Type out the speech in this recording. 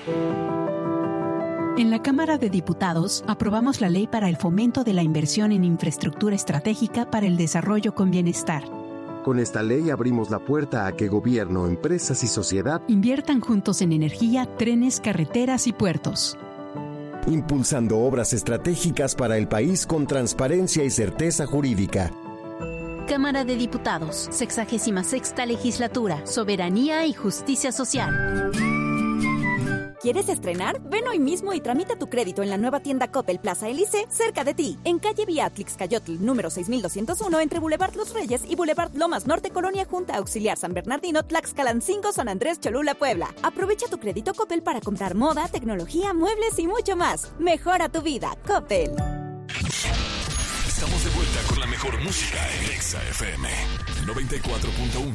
En la Cámara de Diputados aprobamos la ley para el fomento de la inversión en infraestructura estratégica para el desarrollo con bienestar. Con esta ley abrimos la puerta a que gobierno, empresas y sociedad inviertan juntos en energía, trenes, carreteras y puertos. Impulsando obras estratégicas para el país con transparencia y certeza jurídica. Cámara de Diputados, 66ª Legislatura, Soberanía y Justicia Social. ¿Quieres estrenar? Ven hoy mismo y tramita tu crédito en la nueva tienda Coppel Plaza Elise, cerca de ti, en calle Beatrix Cayotl, número 6201, entre Boulevard Los Reyes y Boulevard Lomas Norte, Colonia Junta Auxiliar San Bernardino, Tlaxcalancingo, San Andrés Cholula, Puebla. Aprovecha tu crédito Coppel para comprar moda, tecnología, muebles y mucho más. Mejora tu vida, Coppel. Estamos de vuelta con la mejor música en Exa FM 94.1.